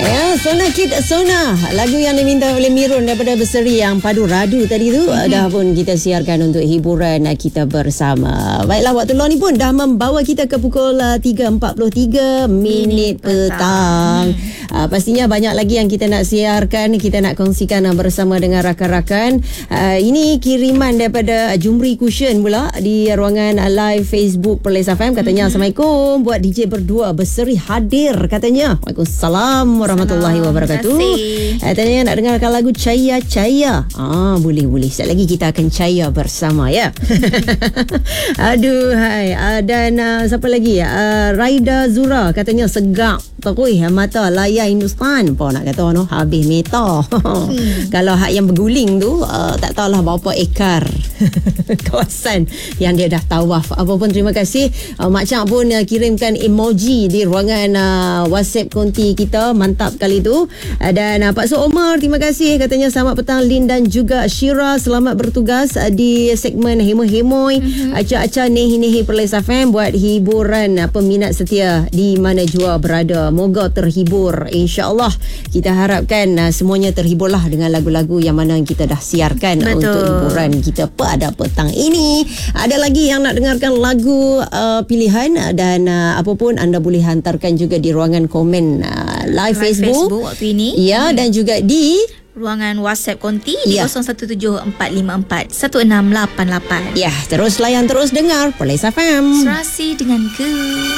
Ya, Sona Kid Sona, lagu yang diminta oleh Mirun daripada Berseri yang padu radu tadi tu, dah pun kita siarkan untuk hiburan kita bersama. Baiklah, waktu luar ni pun dah membawa kita ke pukul 3.43 minit petang. Pastinya banyak lagi yang kita nak siarkan, kita nak kongsikan bersama dengan rakan-rakan. Ini kiriman daripada Jumri Cushion pula di ruangan live Facebook Perlis FM. Katanya, Assalamualaikum, buat DJ berdua Berseri hadir katanya. Waalaikumsalam warahmatullahi wabarakatuh. Katanya nak dengarkan lagu Caya Caya. Boleh. Sekejap lagi kita akan caya bersama ya. Aduh hai. Dan siapa lagi? Raida Zura katanya segak terui mata layar Hindustan. Apa nak kata no? Habis meta. Kalau hak yang berguling tu tak tahulah berapa ekar kawasan yang dia dah tawaf. Apapun terima kasih. Mak Cak pun kirimkan emoji di ruangan WhatsApp konti kita. Mantap kali tu. Dan Pak Su Omar, terima kasih. Katanya selamat petang Lin dan juga Syira. Selamat bertugas di segmen Hemoy-Hemoy. Acah-acah Nehi-Nehi Perlis FM buat hiburan peminat setia di mana jua berada. Moga terhibur. InsyaAllah kita harapkan semuanya terhiburlah dengan lagu-lagu yang mana kita dah siarkan. Betul. Untuk hiburan kita pada petang ini. Ada lagi yang nak dengarkan lagu pilihan dan apapun anda boleh hantarkan juga di ruangan komen live Facebook waktu ini. Ya, dan juga di ruangan WhatsApp konti di 0174541688. Ya, terus layan, terus dengar Perlis FM. Serasi denganku.